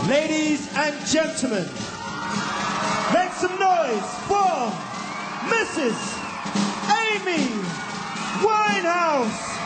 Ladies and gentlemen, make some noise for Mrs. Amy Winehouse.